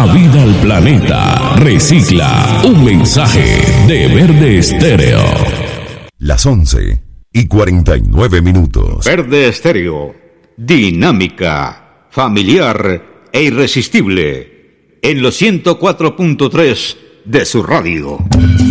vida al planeta. Recicla. Un mensaje de Verde Estéreo. Las 11:49. Verde Estéreo. Dinámica, familiar e irresistible. En los 104.3 de su radio.